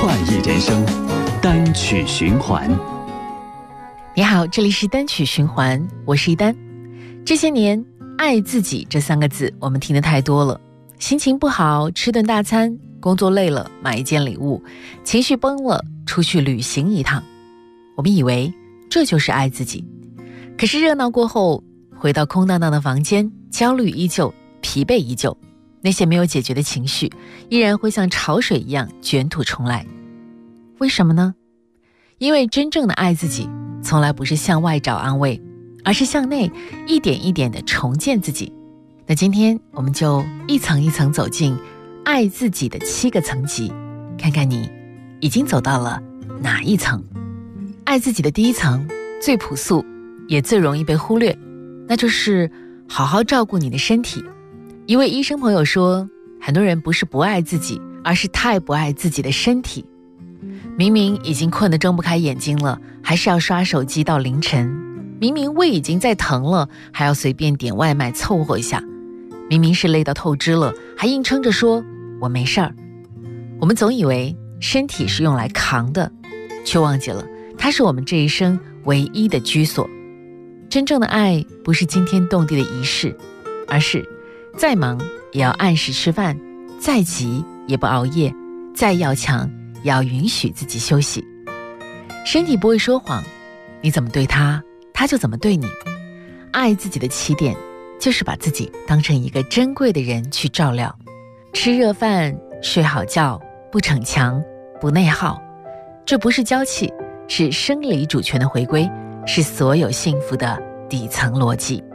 快意人生，单曲循环。 你好，这里是单曲循环，我是一丹。这些年，爱自己这3个字我们听得太多了。心情不好，吃顿大餐；工作累了，买一件礼物；情绪崩了，出去旅行一趟。我们以为这就是爱自己。可是热闹过后，回到空荡荡的房间，焦虑依旧，疲惫依旧，那些没有解决的情绪依然会像潮水一样卷土重来。为什么呢？因为真正的爱自己从来不是向外找安慰，而是向内一点一点地重建自己。那今天我们就一层一层走进爱自己的7个层级，看看你已经走到了哪一层。爱自己的第一层最朴素，也最容易被忽略，那就是好好照顾你的身体。一位医生朋友说，很多人不是不爱自己，而是太不爱自己的身体。明明已经困得睁不开眼睛了，还是要刷手机到凌晨；明明胃已经在疼了，还要随便点外卖凑合一下；明明是累到透支了，还硬撑着说我没事儿。我们总以为身体是用来扛的，却忘记了它是我们这一生唯一的居所。真正的爱不是惊天动地的仪式，而是再忙也要按时吃饭，再急也不熬夜，再要强也要允许自己休息。身体不会说谎，你怎么对它，它就怎么对你。爱自己的起点就是把自己当成一个珍贵的人去照料。吃热饭，睡好觉，不逞强，不内耗，这不是娇气，是生理主权的回归，是所有幸福的底层逻辑。